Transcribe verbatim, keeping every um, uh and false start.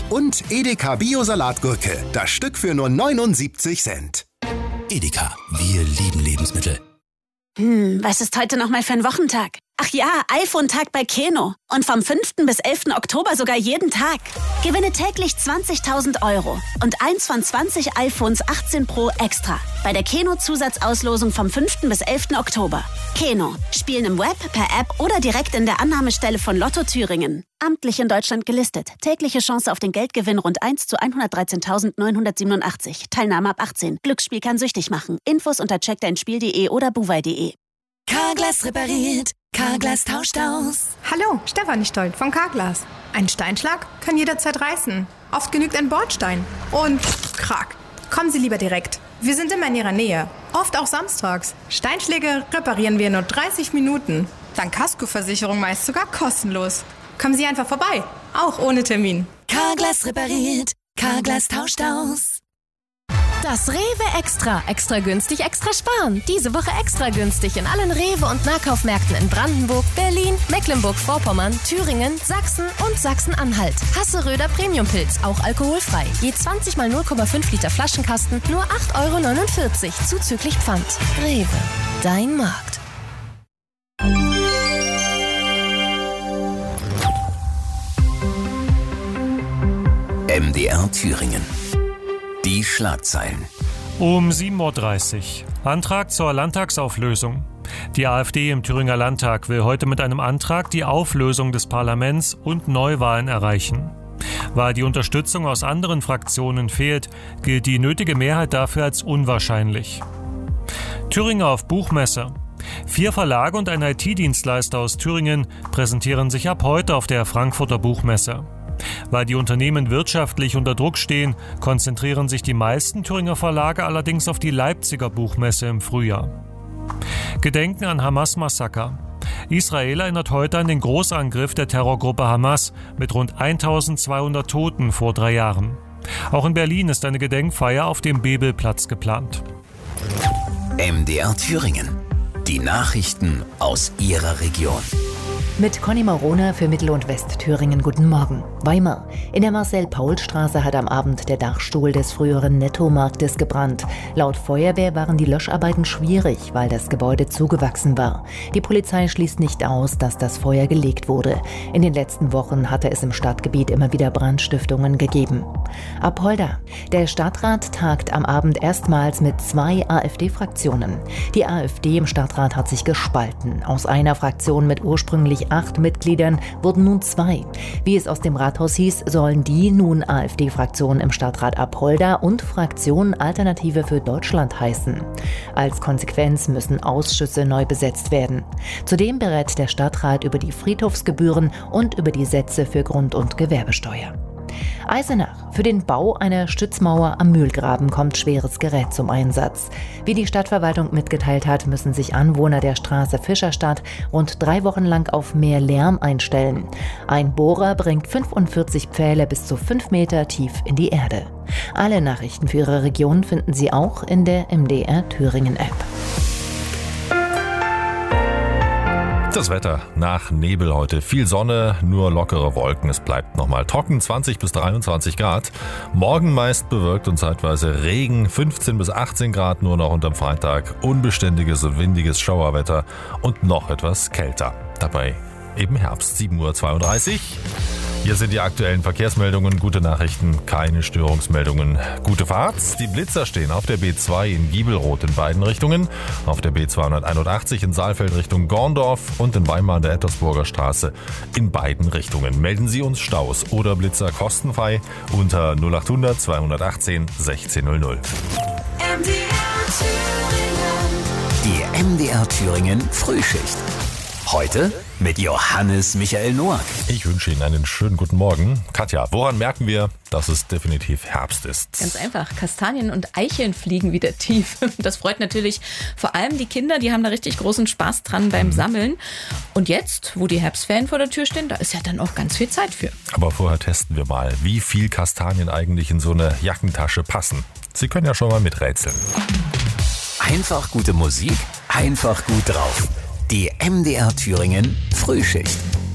Und Edeka Bio-Salatgurke, das Stück für nur neunundsiebzig Cent. Edeka, wir lieben Lebensmittel. Hm, was ist heute nochmal für ein Wochentag? Ach ja, iPhone-Tag bei Keno. Und vom fünften bis elften Oktober sogar jeden Tag. Gewinne täglich zwanzigtausend Euro und eins von zwanzig iPhones achtzehn Pro extra. Bei der Keno-Zusatzauslosung vom fünften bis elften Oktober. Keno. Spielen im Web, per App oder direkt in der Annahmestelle von Lotto Thüringen. Amtlich in Deutschland gelistet. Tägliche Chance auf den Geldgewinn rund eins zu hundertdreizehntausendneunhundertsiebenundachtzig. Teilnahme ab achtzehn. Glücksspiel kann süchtig machen. Infos unter check dein spiel punkt de oder buwei punkt de. Carglass repariert, Carglass tauscht aus. Hallo, Stefanie Stoll von Carglass. Ein Steinschlag kann jederzeit reißen. Oft genügt ein Bordstein. Und krack. Kommen Sie lieber direkt. Wir sind immer in Ihrer Nähe. Oft auch samstags. Steinschläge reparieren wir in nur dreißig Minuten. Dank Kaskoversicherung meist sogar kostenlos. Kommen Sie einfach vorbei. Auch ohne Termin. Carglass repariert, Carglass tauscht aus. Das Rewe Extra. Extra günstig, extra sparen. Diese Woche extra günstig in allen Rewe- und Nahkaufmärkten in Brandenburg, Berlin, Mecklenburg-Vorpommern, Thüringen, Sachsen und Sachsen-Anhalt. Hasseröder Premiumpilz, auch alkoholfrei. Je zwanzig mal null Komma fünf Liter Flaschenkasten, nur acht Euro neunundvierzig, zuzüglich Pfand. Rewe, dein Markt. M D R Thüringen. Die Schlagzeilen. Um sieben Uhr dreißig. Antrag zur Landtagsauflösung. Die AfD im Thüringer Landtag will heute mit einem Antrag die Auflösung des Parlaments und Neuwahlen erreichen. Weil die Unterstützung aus anderen Fraktionen fehlt, gilt die nötige Mehrheit dafür als unwahrscheinlich. Thüringer auf Buchmesse. Vier Verlage und ein I T-Dienstleister aus Thüringen präsentieren sich ab heute auf der Frankfurter Buchmesse. Weil die Unternehmen wirtschaftlich unter Druck stehen, konzentrieren sich die meisten Thüringer Verlage allerdings auf die Leipziger Buchmesse im Frühjahr. Gedenken an Hamas-Massaker. Israel erinnert heute an den Großangriff der Terrorgruppe Hamas mit rund eintausendzweihundert Toten vor drei Jahren. Auch in Berlin ist eine Gedenkfeier auf dem Bebelplatz geplant. M D R Thüringen. Die Nachrichten aus Ihrer Region. Mit Conny Marona für Mittel- und Westthüringen. Guten Morgen. Weimar. In der Marcel-Paul-Straße hat am Abend der Dachstuhl des früheren Nettomarktes gebrannt. Laut Feuerwehr waren die Löscharbeiten schwierig, weil das Gebäude zugewachsen war. Die Polizei schließt nicht aus, dass das Feuer gelegt wurde. In den letzten Wochen hatte es im Stadtgebiet immer wieder Brandstiftungen gegeben. Apolda. Der Stadtrat tagt am Abend erstmals mit zwei AfD-Fraktionen. Die AfD im Stadtrat hat sich gespalten. Aus einer Fraktion mit ursprünglich acht Mitgliedern wurden nun zwei. Wie es aus dem Rathaus hieß, sollen die nun AfD-Fraktion im Stadtrat Apolda und Fraktion Alternative für Deutschland heißen. Als Konsequenz müssen Ausschüsse neu besetzt werden. Zudem berät der Stadtrat über die Friedhofsgebühren und über die Sätze für Grund- und Gewerbesteuer. Eisenach. Für den Bau einer Stützmauer am Mühlgraben kommt schweres Gerät zum Einsatz. Wie die Stadtverwaltung mitgeteilt hat, müssen sich Anwohner der Straße Fischerstadt rund drei Wochen lang auf mehr Lärm einstellen. Ein Bohrer bringt fünfundvierzig Pfähle bis zu fünf Meter tief in die Erde. Alle Nachrichten für Ihre Region finden Sie auch in der M D R Thüringen App. Das Wetter nach Nebel heute. Viel Sonne, nur lockere Wolken. Es bleibt nochmal trocken, zwanzig bis dreiundzwanzig Grad. Morgen meist bewölkt und zeitweise Regen, fünfzehn bis achtzehn Grad nur noch unterm Freitag. Unbeständiges und windiges Schauerwetter und noch etwas kälter. Dabei eben Herbst, sieben Uhr zweiunddreißig. Hier sind die aktuellen Verkehrsmeldungen. Gute Nachrichten, keine Störungsmeldungen. Gute Fahrt. Die Blitzer stehen auf der B zwei in Giebelroth in beiden Richtungen, auf der B zweihunderteinundachtzig in Saalfeld Richtung Gorndorf und in Weimar an der Ettersburger Straße in beiden Richtungen. Melden Sie uns Staus oder Blitzer kostenfrei unter null achthundert zweihundertachtzehn sechzehn null null. M D R Thüringen. Die M D R Thüringen Frühschicht. Heute mit Johannes Michael Noack. Ich wünsche Ihnen einen schönen guten Morgen. Katja, woran merken wir, dass es definitiv Herbst ist? Ganz einfach. Kastanien und Eicheln fliegen wieder tief. Das freut natürlich vor allem die Kinder. Die haben da richtig großen Spaß dran beim Sammeln. Und jetzt, wo die Herbstferien vor der Tür stehen, da ist ja dann auch ganz viel Zeit für. Aber vorher testen wir mal, wie viel Kastanien eigentlich in so eine Jackentasche passen. Sie können ja schon mal miträtseln. Einfach gute Musik, einfach gut drauf. Die M D R Thüringen Frühschicht.